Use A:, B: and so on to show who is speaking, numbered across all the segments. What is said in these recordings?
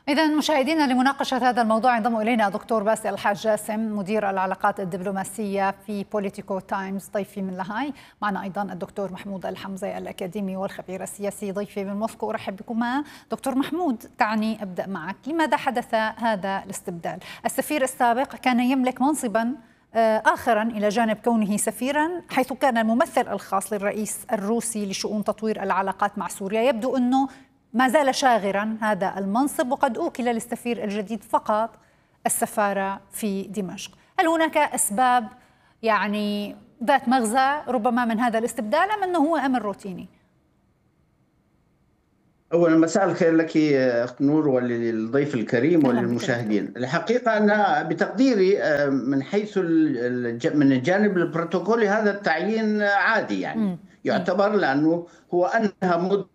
A: إذا مشاهدينا، لمناقشة هذا الموضوع ينضم إلينا دكتور باسل الحاج جاسم، مدير العلاقات الدبلوماسية في بوليتيكو تايمز، ضيفي من لاهاي. معنا أيضا الدكتور محمود الحمزة الأكاديمي والخبير السياسي، ضيفي من موسكو. أرحب بكما. دكتور محمود، دعني أبدأ معك. لماذا حدث هذا الاستبدال؟ السفير السابق كان يملك منصبا آخرا إلى جانب كونه سفيرا، حيث كان الممثل الخاص للرئيس الروسي لشؤون تطوير العلاقات مع سوريا. يبدو أنه ما زال شاغرا هذا المنصب، وقد أوكل للسفير الجديد فقط السفارة في دمشق. هل هناك أسباب ذات مغزى ربما من هذا الاستبدال، أم أنه هو أمر روتيني؟
B: أولا، مساء الخير لك أخت نور وللضيف الكريم وللمشاهدين. الحقيقة أنا بتقديري من حيث من الجانب البروتوكولي هذا التعيين عادي، يعتبر، لأنه هو أنهى مدة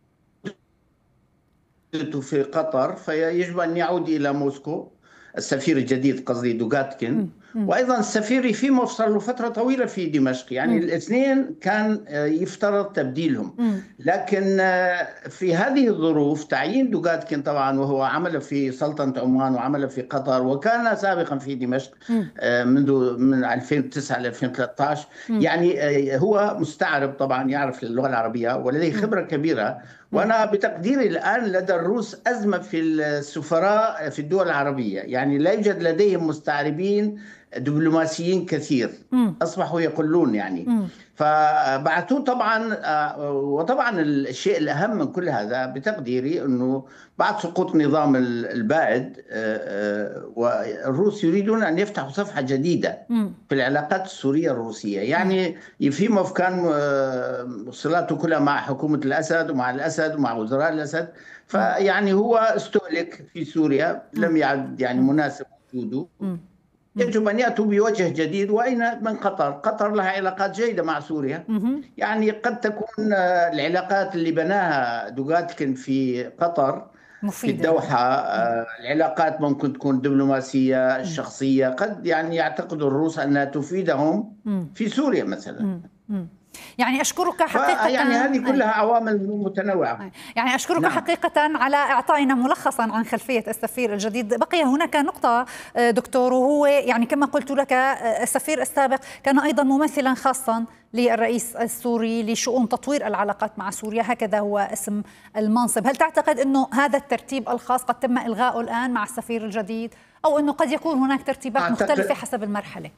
B: في قطر فيجب أن يعود إلى موسكو. السفير الجديد قصدي دوغاتكين، وأيضا السفير في مفصل له فترة طويلة في دمشق، الاثنين كان يفترض تبديلهم. لكن في هذه الظروف تعيين دوغاتكين طبعا، وهو عمل في سلطنة عمان وعمل في قطر وكان سابقا في دمشق من 2009 ل 2013. هو مستعرب طبعا، يعرف اللغة العربية ولديه خبرة كبيرة. وأنا بتقديري الآن لدى الروس أزمة في السفراء في الدول العربية، لا يوجد لديهم مستعربين دبلوماسيين كثير، أصبحوا يقلون فبعثوه طبعا. وطبعا الشيء الأهم من كل هذا بتقديري أنه بعد سقوط نظام البائد والروس يريدون أن يفتحوا صفحة جديدة في العلاقات السورية الروسية. يفيموف كان صلاته كلها مع حكومة الأسد ومع الأسد ومع وزراء الأسد، هو استهلك في سوريا، لم يعد مناسب وجوده. يجب أن يأتوا بوجه جديد. وأين من قطر؟ قطر لها علاقات جيدة مع سوريا. قد تكون العلاقات اللي بناها دوغاتكين في قطر مفيدة. في الدوحة العلاقات ممكن تكون دبلوماسية شخصية، قد يعتقد الروس أنها تفيدهم في سوريا مثلا.
A: أشكرك حقيقة.
B: هذه كلها عوامل متنوعة.
A: أشكرك نعم. حقيقة على إعطائنا ملخصا عن خلفية السفير الجديد. بقي هناك نقطة دكتور، وهو كما قلت لك، السفير السابق كان أيضا ممثلا خاصا للرئيس السوري لشؤون تطوير العلاقات مع سوريا، هكذا هو اسم المنصب. هل تعتقد أنه هذا الترتيب الخاص قد تم إلغاؤه الآن مع السفير الجديد، أو أنه قد يكون هناك ترتيبات مختلفة حسب المرحلة؟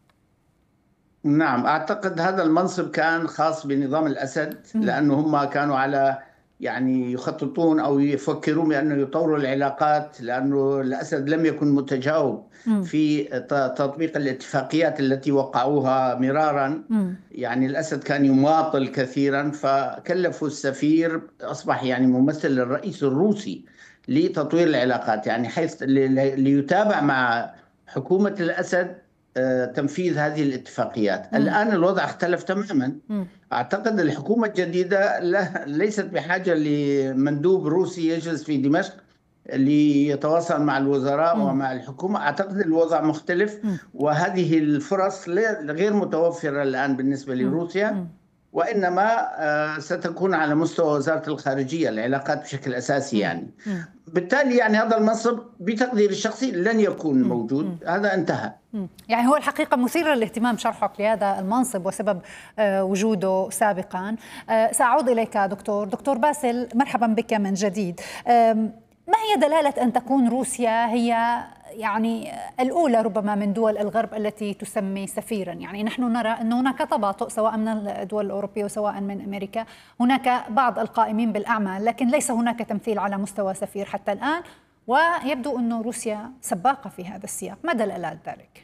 B: نعم، أعتقد هذا المنصب كان خاص بنظام الأسد، لأنه هم كانوا على يخططون أو يفكرون بأنه يطوروا العلاقات، لأنه الأسد لم يكن متجاوب في تطبيق الاتفاقيات التي وقعوها مرارا. الأسد كان يماطل كثيرا، فكلفوا السفير، أصبح ممثل للرئيس الروسي لتطوير العلاقات، حيث ليتابع مع حكومة الأسد تنفيذ هذه الاتفاقيات. الآن الوضع اختلف تماما. أعتقد الحكومة الجديدة ليست بحاجة لمندوب روسي يجلس في دمشق ليتواصل مع الوزراء ومع الحكومة. أعتقد الوضع مختلف، وهذه الفرص غير متوفرة الآن بالنسبة لروسيا، وإنما ستكون على مستوى وزارة الخارجية العلاقات بشكل أساسي. بالتالي هذا المنصب بتقدير الشخصي لن يكون موجود، هذا انتهى.
A: هو الحقيقة مثير للاهتمام شرحك لهذا المنصب وسبب وجوده سابقا. سأعود إليك دكتور باسل، مرحبا بك من جديد. ما هي دلالة أن تكون روسيا هي الأولى ربما من دول الغرب التي تسمي سفيرا؟ نحن نرى أن هناك تباطؤ سواء من الدول الأوروبية وسواء من أمريكا، هناك بعض القائمين بالأعمال، لكن ليس هناك تمثيل على مستوى سفير حتى الآن، ويبدو أن روسيا سباقة في هذا السياق. ما دلالات ذلك؟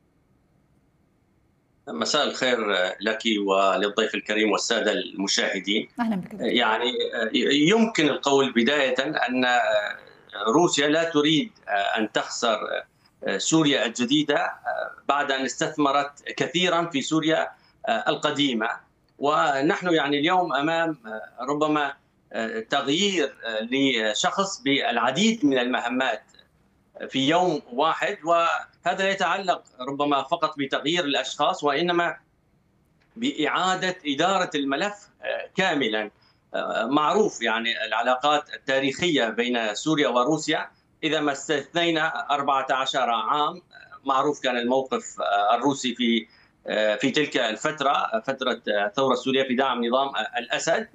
C: مساء الخير لك وللضيف الكريم والسادة المشاهدين.
A: أهلا بك.
C: يمكن القول بداية أن روسيا لا تريد أن تخسر سوريا الجديدة بعد أن استثمرت كثيرا في سوريا القديمة، ونحن اليوم أمام ربما تغيير لشخص بالعديد من المهمات في يوم واحد، وهذا لا يتعلق ربما فقط بتغيير الأشخاص، وإنما بإعادة إدارة الملف كاملا. معروف العلاقات التاريخية بين سوريا وروسيا إذا ما استثنينا 14 عام. معروف كان الموقف الروسي في تلك الفترة، فترة الثورة السورية في دعم نظام الأسد.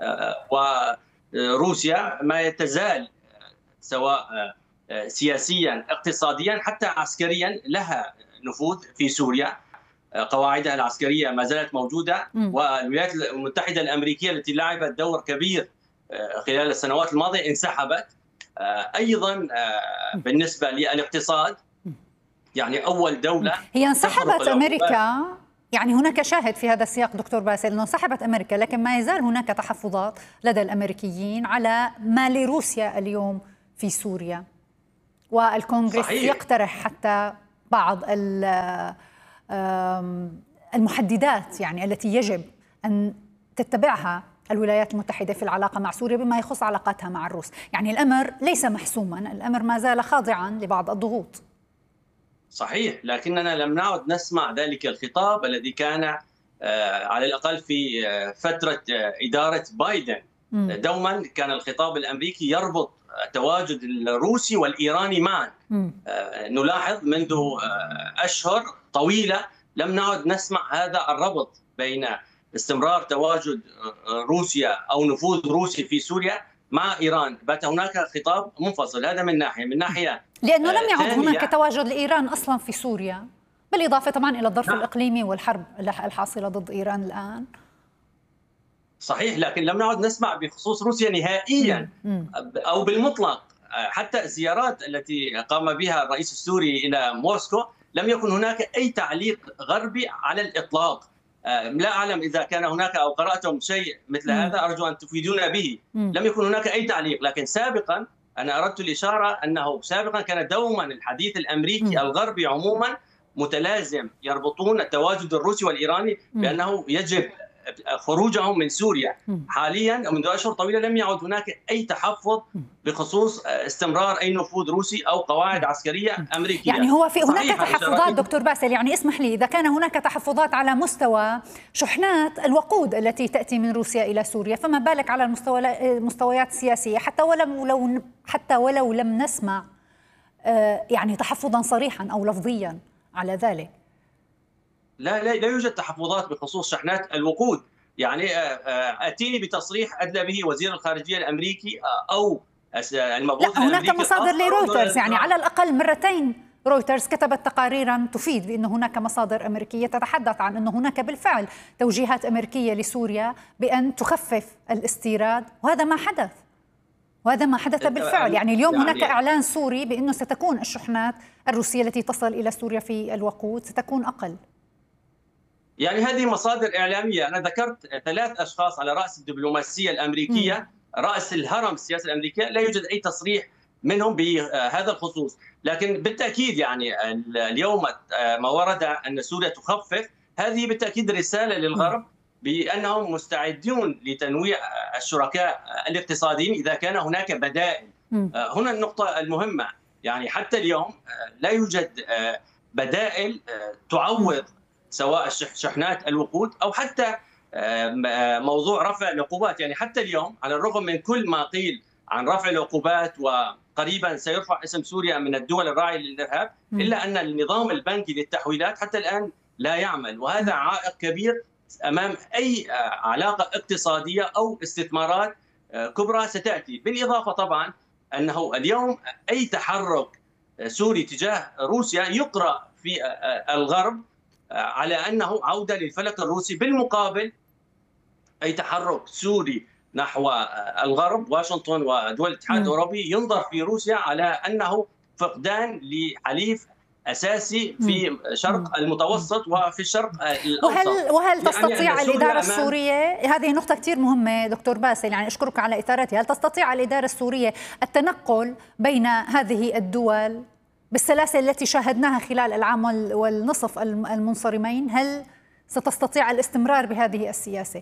C: وروسيا ما تزال سواء سياسيا اقتصاديا حتى عسكريا لها نفوذ في سوريا. قواعدها العسكرية ما زالت موجودة، والولايات المتحدة الأمريكية التي لعبت دور كبير خلال السنوات الماضية انسحبت. أيضا بالنسبة للاقتصاد، يعني أول دولة
A: هي انسحبت أمريكا. يعني هناك شاهد في هذا السياق دكتور باسل أنه انسحبت أمريكا، لكن ما يزال هناك تحفظات لدى الأمريكيين على ما لروسيا اليوم في سوريا، والكونغرس صحيح. يقترح حتى بعض المحددات يعني التي يجب أن تتبعها الولايات المتحدة في العلاقة مع سوريا بما يخص علاقاتها مع الروس. يعني الأمر ليس محسوما، الأمر ما زال خاضعا لبعض الضغوط.
C: صحيح، لكننا لم نعد نسمع ذلك الخطاب الذي كان على الأقل في فترة إدارة بايدن. دوما كان الخطاب الأمريكي يربط التواجد الروسي والإيراني معا. نلاحظ منذ أشهر طويلة لم نعد نسمع هذا الربط بين استمرار تواجد روسيا أو نفوذ روسي في سوريا مع إيران. بات هناك خطاب منفصل. هذا من ناحية
A: لأنه لم يعد هناك تواجد لإيران أصلا في سوريا، بالإضافة طبعا إلى الظرف الإقليمي والحرب الحاصلة ضد إيران الآن.
C: صحيح، لكن لم نعد نسمع بخصوص روسيا نهائيا أو بالمطلق. حتى الزيارات التي قام بها الرئيس السوري إلى موسكو لم يكن هناك أي تعليق غربي على الإطلاق. لا أعلم إذا كان هناك أو قرأتم شيء مثل هذا، أرجو أن تفيدونا به. لم يكن هناك أي تعليق. لكن سابقا أنا أردت الإشارة أنه سابقا كان دوما الحديث الأمريكي الغربي عموما متلازم، يربطون التواجد الروسي والإيراني بأنه يجب خروجهم من سوريا. حاليا منذ أشهر طويلة لم يعد هناك أي تحفظ بخصوص استمرار أي نفوذ روسي أو قواعد عسكرية أمريكية.
A: يعني هو في هناك تحفظات دكتور باسل، يعني اسمح لي، إذا كان هناك تحفظات على مستوى شحنات الوقود التي تأتي من روسيا إلى سوريا، فما بالك على المستويات السياسية؟ حتى ولو لم نسمع يعني تحفظا صريحا أو لفظيا على ذلك.
C: لا يوجد تحفظات بخصوص شحنات الوقود. يعني أتيني بتصريح أدلى به وزير الخارجية الأمريكي أو المبعوث الأمريكي.
A: هناك مصادر لرويترز، يعني على الأقل مرتين رويترز كتبت تقاريرا تفيد بأن هناك مصادر أمريكية تتحدث عن أن هناك بالفعل توجيهات أمريكية لسوريا بأن تخفف الاستيراد، وهذا ما حدث. وهذا ما حدث بالفعل. يعني اليوم هناك إعلان سوري بأنه ستكون الشحنات الروسية التي تصل إلى سوريا في الوقود ستكون أقل.
C: يعني هذه مصادر إعلامية. أنا ذكرت 3 أشخاص على رأس الدبلوماسية الأمريكية، رأس الهرم السياسي الأمريكية، لا يوجد أي تصريح منهم بهذا الخصوص. لكن بالتأكيد يعني اليوم ما ورد أن سوريا تخفف، هذه بالتأكيد رسالة للغرب بأنهم مستعدون لتنويع الشركاء الاقتصاديين إذا كان هناك بدائل. هنا النقطة المهمة، يعني حتى اليوم لا يوجد بدائل تعوض سواء شحنات الوقود أو حتى موضوع رفع العقوبات. يعني حتى اليوم على الرغم من كل ما قيل عن رفع العقوبات وقريبا سيرفع اسم سوريا من الدول الراعية للإرهاب، إلا أن النظام البنكي للتحويلات حتى الآن لا يعمل، وهذا عائق كبير أمام أي علاقة اقتصادية أو استثمارات كبرى ستأتي. بالإضافة طبعا أنه اليوم أي تحرك سوري تجاه روسيا يقرأ في الغرب على أنه عودة للفلك الروسي. بالمقابل أي تحرك سوري نحو الغرب، واشنطن ودول الاتحاد الأوروبي، ينظر في روسيا على أنه فقدان لحليف أساسي في شرق المتوسط وفي الشرق الأوسط.
A: وهل تستطيع يعني الإدارة السورية، هذه نقطة كثير مهمة دكتور باسل، يعني أشكرك على إثارتها، هل تستطيع الإدارة السورية التنقل بين هذه الدول بالسلاسل التي شاهدناها خلال العام والنصف المنصرمين؟ هل ستستطيع الاستمرار بهذه السياسة؟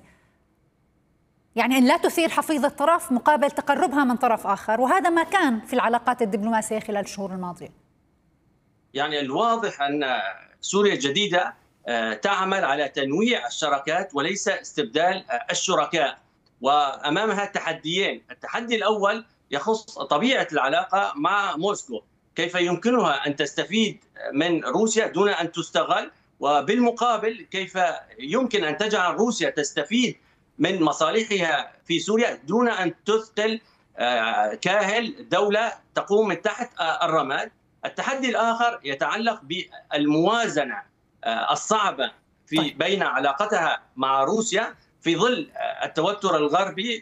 A: يعني أن لا تثير حفيظة طرف مقابل تقربها من طرف آخر، وهذا ما كان في العلاقات الدبلوماسية خلال الشهور الماضية.
C: يعني الواضح أن سوريا الجديدة تعمل على تنويع الشراكات وليس استبدال الشركاء، وأمامها تحديين. التحدي الأول يخص طبيعة العلاقة مع موسكو، كيف يمكنها أن تستفيد من روسيا دون أن تستغل، وبالمقابل كيف يمكن أن تجعل روسيا تستفيد من مصالحها في سوريا دون أن تثقل كاهل دولة تقوم من تحت الرماد. التحدي الآخر يتعلق بالموازنة الصعبة بين علاقتها مع روسيا في ظل التوتر الغربي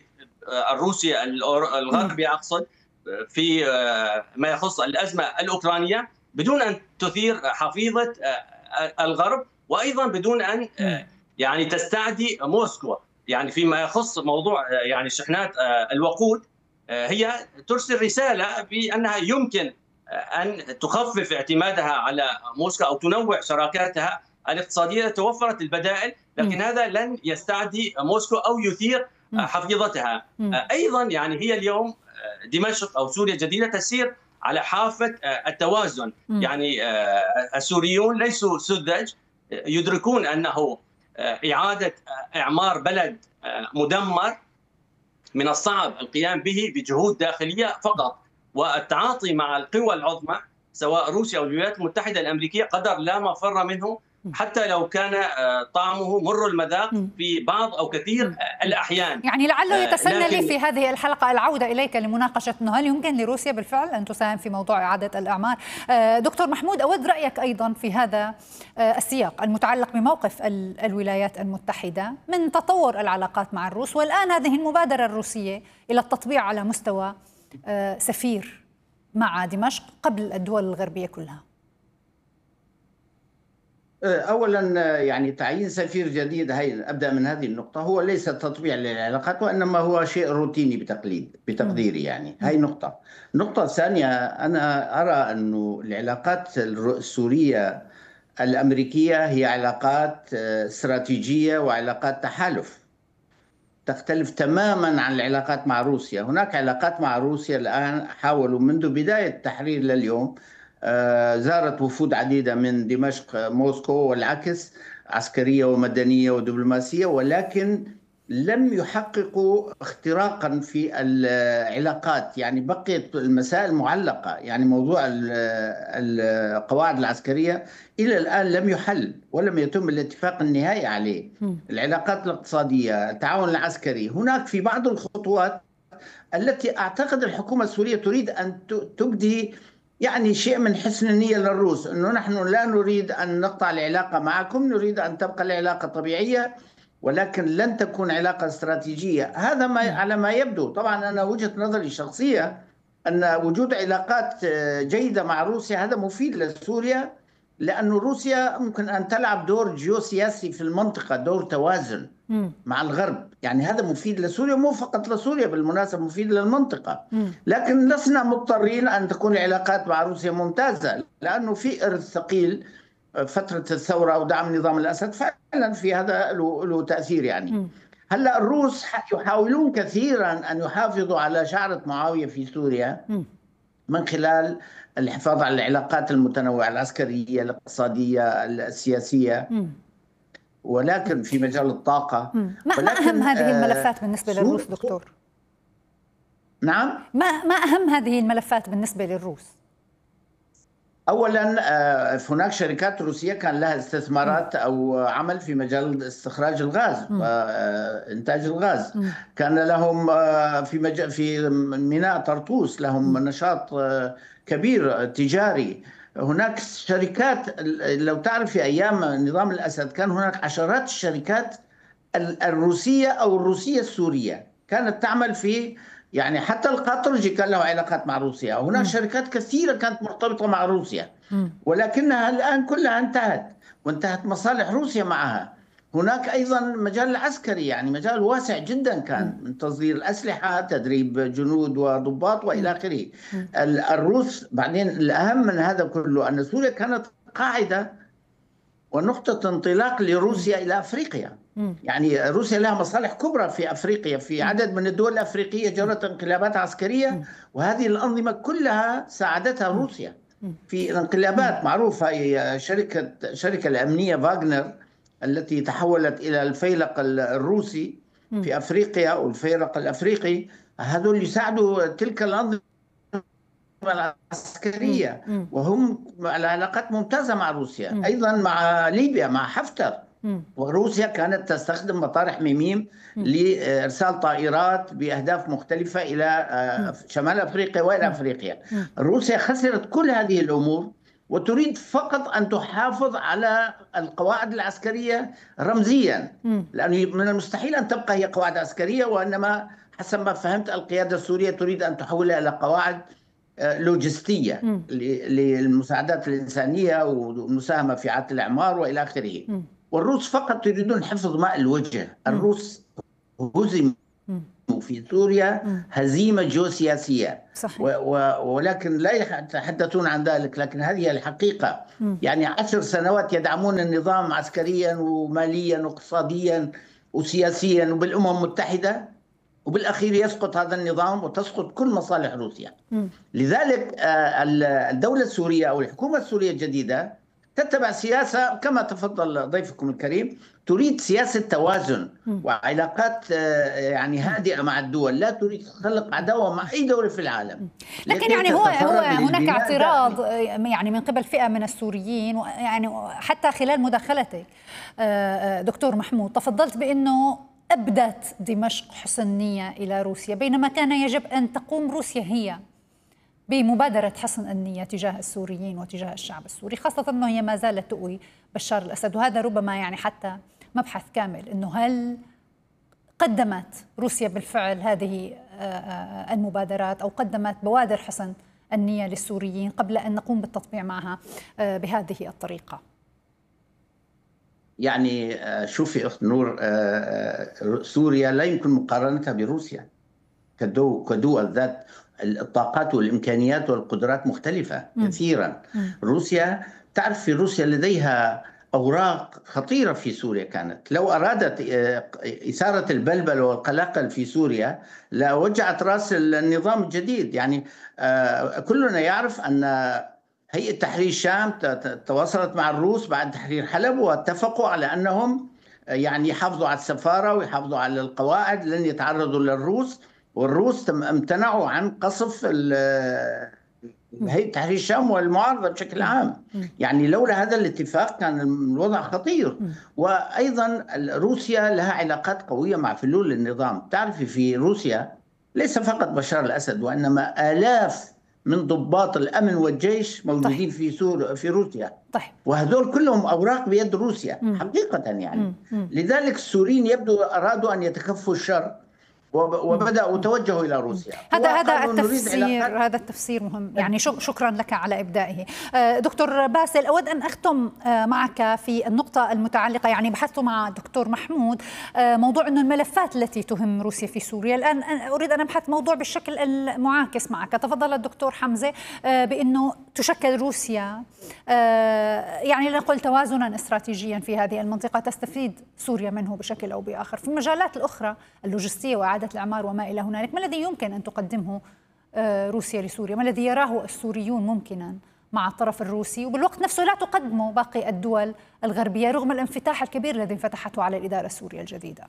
C: الغربي أقصد في ما يخص الأزمة الأوكرانية، بدون أن تثير حفيظة الغرب، وأيضا بدون أن يعني تستعدي موسكو. يعني فيما يخص موضوع يعني شحنات الوقود، هي ترسل رسالة بأنها يمكن أن تخفف اعتمادها على موسكو أو تنوع شراكاتها الاقتصادية. توفرت البدائل، لكن هذا لن يستعدي موسكو أو يثير حفيظتها. أيضا يعني هي اليوم دمشق أو سوريا الجديدة تسير على حافة التوازن. يعني السوريون ليسوا سذج، يدركون أنه إعادة إعمار بلد مدمر من الصعب القيام به بجهود داخلية فقط، والتعاطي مع القوى العظمى سواء روسيا أو الولايات المتحدة الأمريكية قدر لا مفر منه، حتى لو كان طعمه مر المذاق في بعض أو كثير الأحيان.
A: يعني لعله يتسنى لي في هذه الحلقة العودة إليك لمناقشة أنه هل يمكن لروسيا بالفعل أن تساهم في موضوع إعادة الأعمار؟ دكتور محمود، أود رأيك أيضا في هذا السياق المتعلق بموقف الولايات المتحدة من تطور العلاقات مع الروس، والآن هذه المبادرة الروسية إلى التطبيع على مستوى سفير مع دمشق قبل الدول الغربية كلها.
B: أولا يعني تعيين سفير جديد، أبدأ من هذه النقطة، هو ليس تطبيع للعلاقات وإنما هو شيء روتيني بتقديري. يعني هاي نقطة. النقطة الثانية، أنا أرى أنه العلاقات السورية الأمريكية هي علاقات استراتيجية وعلاقات تحالف، تختلف تماما عن العلاقات مع روسيا. هناك علاقات مع روسيا الآن حاولوا منذ بداية التحرير لليوم، زارت وفود عديدة من دمشق موسكو والعكس، عسكرية ومدنية ودبلوماسية، ولكن لم يحققوا اختراقا في العلاقات. يعني بقيت المسائل معلقة، يعني موضوع القواعد العسكرية إلى الآن لم يحل ولم يتم الاتفاق النهائي عليه. العلاقات الاقتصادية، التعاون العسكري، هناك في بعض الخطوات التي أعتقد الحكومة السورية تريد أن تبدي يعني شيء من حسن النية للروس، أنه نحن لا نريد أن نقطع العلاقة معكم، نريد أن تبقى العلاقة طبيعية، ولكن لن تكون علاقة استراتيجية. هذا ما على ما يبدو. طبعا أنا وجهة نظري الشخصية أن وجود علاقات جيدة مع روسيا هذا مفيد لسوريا، لأن روسيا ممكن أن تلعب دور جيوسياسي في المنطقة، دور توازن مع الغرب. يعني هذا مفيد لسوريا، مو فقط لسوريا بالمناسبة، مفيد للمنطقة. لكن لسنا مضطرين أن تكون العلاقات مع روسيا ممتازة، لأنه في إرث ثقيل فترة الثورة ودعم نظام الأسد فعلا في هذا له تأثير. يعني هلا الروس يحاولون كثيرا أن يحافظوا على شعرة معاوية في سوريا من خلال الحفاظ على العلاقات المتنوعة العسكرية الاقتصادية السياسية، ولكن في مجال الطاقة.
A: ما أهم هذه الملفات بالنسبة للروس دكتور؟
B: نعم،
A: ما أهم هذه الملفات بالنسبة للروس؟
B: أولا هناك شركات روسية كان لها استثمارات أو عمل في مجال استخراج الغاز وإنتاج الغاز. كان لهم في ميناء طرطوس لهم نشاط كبير تجاري. هناك شركات، لو تعرف في أيام نظام الأسد كان هناك عشرات الشركات الروسية أو الروسية السورية كانت تعمل في، يعني حتى القطرجي كان له علاقات مع روسيا. هناك شركات كثيرة كانت مرتبطة مع روسيا، ولكنها الآن كلها انتهت، وانتهت مصالح روسيا معها. هناك أيضا مجال العسكري، يعني مجال واسع جدا كان، من تصدير الأسلحة، تدريب جنود وضباط وإلى آخره. الروس بعدين الأهم من هذا كله أن سوريا كانت قاعدة ونقطة انطلاق لروسيا إلى أفريقيا. يعني روسيا لها مصالح كبرى في أفريقيا، في عدد من الدول الأفريقية جرت انقلابات عسكرية، وهذه الأنظمة كلها ساعدتها روسيا في الانقلابات. معروفة هي شركة الأمنية فاغنر التي تحولت إلى الفيلق الروسي في أفريقيا والفيلق الأفريقي، هذول يساعدوا تلك الأنظمة العسكرية، وهم العلاقات ممتازة مع روسيا، أيضا مع ليبيا مع حفتر. وروسيا كانت تستخدم مطار حميميم لإرسال طائرات بأهداف مختلفة إلى شمال أفريقيا وإلى أفريقيا. روسيا خسرت كل هذه الأمور وتريد فقط أن تحافظ على القواعد العسكرية رمزيا، لأنه من المستحيل أن تبقى هي قواعد عسكرية، وإنما حسب ما فهمت القيادة السورية تريد أن تحولها إلى قواعد لوجستية للمساعدات الإنسانية والمساهمة في إعادة الإعمار وإلى آخره. والروس فقط يريدون حفظ ماء الوجه. الروس هزموا في سوريا هزيمة جيوسياسية، ولكن لا يتحدثون عن ذلك، لكن هذه الحقيقة. يعني 10 سنوات يدعمون النظام عسكريا وماليا واقتصاديا وسياسيا وبالأمم المتحدة، وبالأخير يسقط هذا النظام وتسقط كل مصالح روسيا. لذلك الدولة السورية أو الحكومة السورية الجديدة تتبع سياسة كما تفضل ضيفكم الكريم، تريد سياسة توازن وعلاقات يعني هادئة مع الدول، لا تريد خلق عداوة مع أي دولة في العالم.
A: لكن يعني هو هناك اعتراض يعني من قبل فئة من السوريين، يعني حتى خلال مداخلتك دكتور محمود تفضلت بأنه أبدت دمشق حسن نية إلى روسيا، بينما كان يجب أن تقوم روسيا هي بمبادرة حسن النية تجاه السوريين وتجاه الشعب السوري، خاصة أنه هي ما زالت تؤوي بشار الأسد. وهذا ربما يعني حتى مبحث كامل، أنه هل قدمت روسيا بالفعل هذه المبادرات أو قدمت بوادر حسن النية للسوريين قبل أن نقوم بالتطبيع معها بهذه الطريقة؟
B: يعني شوفي أخت نور، سوريا لا يمكن مقارنتها بروسيا كدول ذات الطاقات والإمكانيات والقدرات مختلفة كثيرا. روسيا تعرف، في روسيا لديها أوراق خطيرة في سوريا. كانت لو أرادت إثارة البلبل والقلاقل في سوريا لوجعت رأس النظام الجديد. يعني كلنا يعرف أن هيئة تحرير الشام تواصلت مع الروس بعد تحرير حلب، واتفقوا على أنهم يعني يحافظوا على السفارة ويحافظوا على القواعد، لن يتعرضوا للروس. والروس امتنعوا عن قصف هيئة تحرير الشام والمعارضة بشكل عام. يعني لولا هذا الاتفاق كان الوضع خطير. وأيضا روسيا لها علاقات قوية مع فلول النظام. تعرفي في روسيا ليس فقط بشار الأسد، وإنما آلاف من ضباط الأمن والجيش موجودين في روسيا. وهذول كلهم أوراق بيد روسيا حقيقة. يعني لذلك السوريين يبدو أرادوا أن يتكفوا الشر وبدأوا توجهوا إلى روسيا.
A: هذا التفسير مهم، يعني شكرا لك على إبدائه. دكتور باسل، أود أن أختم معك في النقطة المتعلقة، يعني بحثت مع دكتور محمود موضوع أن الملفات التي تهم روسيا في سوريا. الآن أريد أن أبحث موضوع بالشكل المعاكس معك. تفضل الدكتور حمزة بأنه تشكل روسيا يعني لنقل توازنا استراتيجيا في هذه المنطقة تستفيد سوريا منه بشكل أو بآخر. في المجالات الأخرى اللوجستية وإعادة الإعمار وما إلى هنالك، ما الذي يمكن أن تقدمه روسيا لسوريا؟ ما الذي يراه السوريون ممكنا مع الطرف الروسي وبالوقت نفسه لا تقدمه باقي الدول الغربية رغم الانفتاح الكبير الذي انفتحته على الإدارة السورية الجديدة؟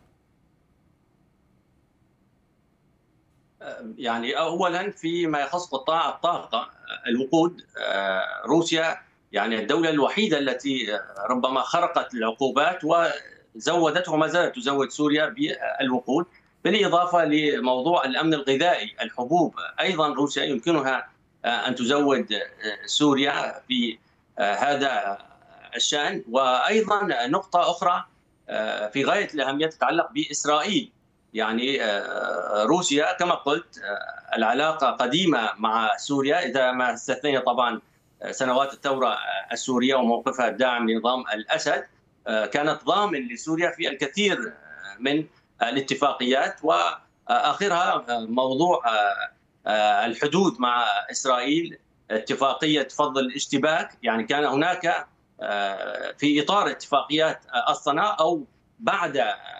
C: يعني أولا فيما يخص قطاع الطاقة الوقود، روسيا يعني الدولة الوحيدة التي ربما خرقت العقوبات وزودت وما زالت تزود سوريا بالوقود، بالإضافة لموضوع الأمن الغذائي، الحبوب. أيضا روسيا يمكنها أن تزود سوريا في هذا الشأن. وأيضا نقطة أخرى في غاية الأهمية تتعلق بإسرائيل. يعني روسيا كما قلت العلاقة قديمة مع سوريا، إذا ما استثنينا طبعا سنوات الثورة السورية وموقفها الداعم لنظام الأسد، كانت ضامن لسوريا في الكثير من الاتفاقيات، وآخرها موضوع الحدود مع إسرائيل، اتفاقية فض الاشتباك. يعني كان هناك في إطار اتفاقيات أسطنا أو بعد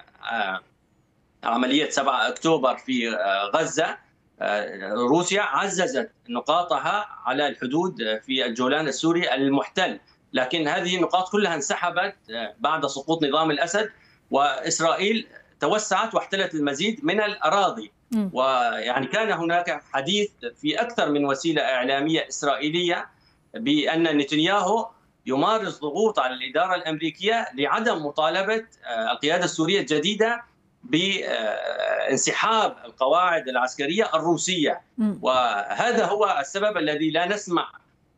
C: عملية 7 أكتوبر في غزة، روسيا عززت نقاطها على الحدود في الجولان السوري المحتل، لكن هذه النقاط كلها انسحبت بعد سقوط نظام الأسد، وإسرائيل توسعت واحتلت المزيد من الأراضي ويعني كان هناك حديث في أكثر من وسيلة إعلامية إسرائيلية بأن نتنياهو يمارس ضغوط على الإدارة الأمريكية لعدم مطالبة القيادة السورية الجديدة بانسحاب القواعد العسكرية الروسية. وهذا هو السبب الذي لا نسمع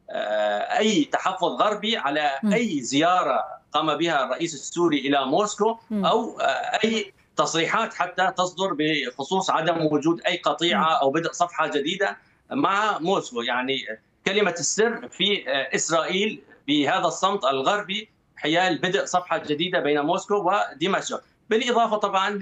C: أي تحفظ غربي على أي زيارة قام بها الرئيس السوري إلى موسكو أو أي تصريحات حتى تصدر بخصوص عدم وجود أي قطيعة أو بدء صفحة جديدة مع موسكو. يعني كلمة السر في إسرائيل بهذا الصمت الغربي حيال بدء صفحة جديدة بين موسكو ودمشق، بالإضافة طبعا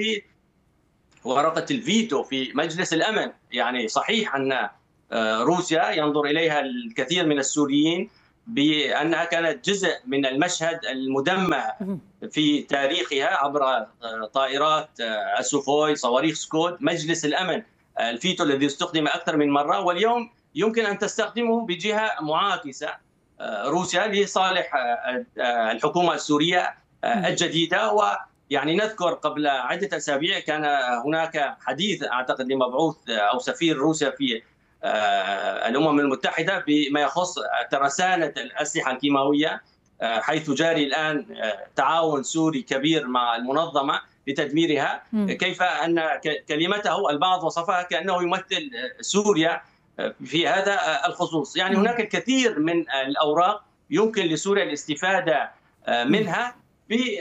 C: لورقة الفيتو في مجلس الأمن. يعني صحيح أن روسيا ينظر إليها الكثير من السوريين بأنها كانت جزء من المشهد المدمر في تاريخها عبر طائرات السوخوي، صواريخ سكود. مجلس الأمن الفيتو الذي استخدم أكثر من مرة، واليوم يمكن أن تستخدمه بجهة معاكسة روسيا لصالح الحكومة السورية الجديدة. ويعني نذكر قبل عدة أسابيع كان هناك حديث أعتقد لمبعوث أو سفير روسيا في الأمم المتحدة بما يخص ترسانة الأسلحة الكيماوية، حيث جاري الآن تعاون سوري كبير مع المنظمة لتدميرها. كيف أن كلمته البعض وصفها كأنه يمثل سوريا في هذا الخصوص. يعني هناك الكثير من الأوراق يمكن لسوريا الاستفادة منها في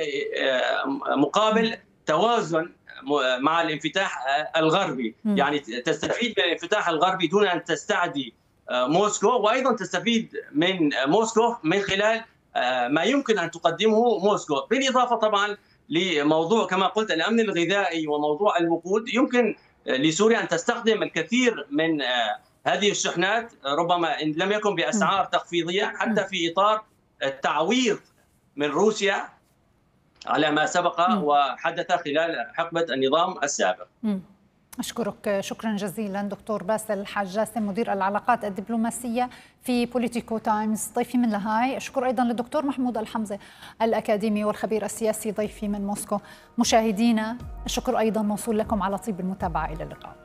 C: مقابل توازن مع الانفتاح الغربي. يعني تستفيد من الانفتاح الغربي دون أن تستعدي موسكو، وأيضا تستفيد من موسكو من خلال ما يمكن أن تقدمه موسكو، بالإضافة طبعا لموضوع كما قلت الأمن الغذائي وموضوع الوقود. يمكن لسوريا أن تستخدم الكثير من هذه الشحنات، ربما إن لم يكن بأسعار تخفيضية، حتى في إطار التعويض من روسيا على ما سبق وحدث خلال حقبة النظام السابق.
A: أشكرك شكرا جزيلا دكتور باسل الحاج جاسم، مدير العلاقات الدبلوماسية في بوليتيكو تايمز ضيفي من لاهاي. أشكر أيضا للدكتور محمود الحمزة الأكاديمي والخبير السياسي ضيفي من موسكو. مشاهدينا الشكر أيضا موصول لكم على طيب المتابعة. إلى اللقاء.